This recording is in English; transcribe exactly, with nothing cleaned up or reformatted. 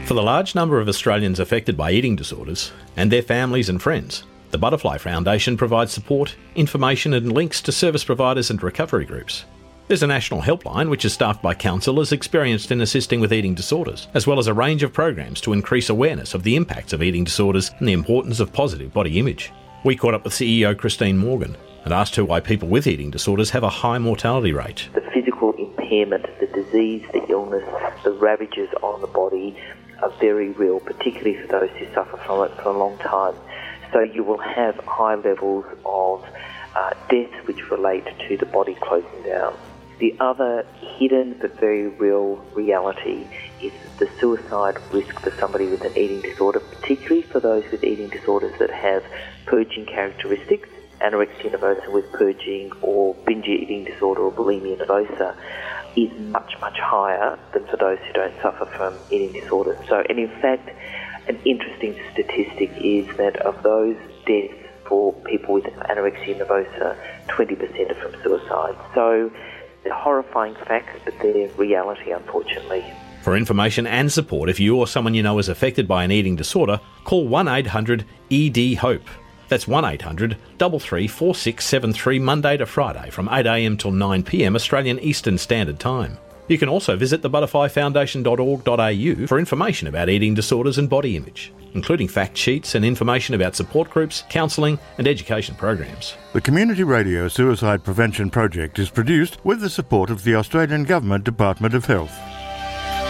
For the large number of Australians affected by eating disorders and their families and friends, the Butterfly Foundation provides support, information and links to service providers and recovery groups. There's a national helpline which is staffed by counsellors experienced in assisting with eating disorders, as well as a range of programs to increase awareness of the impacts of eating disorders and the importance of positive body image. We caught up with C E O Christine Morgan and asked her why people with eating disorders have a high mortality rate. The physical impairment, the disease, the illness, the ravages on the body are very real, particularly for those who suffer from it for a long time. So you will have high levels of uh, deaths which relate to the body closing down. The other hidden but very real reality is the suicide risk for somebody with an eating disorder, particularly for those with eating disorders that have purging characteristics, anorexia nervosa with purging, or binge eating disorder or bulimia nervosa, is much, much higher than for those who don't suffer from eating disorders. So, and in fact, an interesting statistic is that of those deaths for people with anorexia nervosa, twenty percent are from suicide. So, they're horrifying facts, but they're reality, unfortunately. For information and support, if you or someone you know is affected by an eating disorder, call one eight hundred E D HOPE. That's one eight hundred three three four six seven three Monday to Friday from eight a m till nine p m Australian Eastern Standard Time. You can also visit the butterfly foundation dot org dot a u for information about eating disorders and body image, including fact sheets and information about support groups, counselling and education programs. The Community Radio Suicide Prevention Project is produced with the support of the Australian Government Department of Health.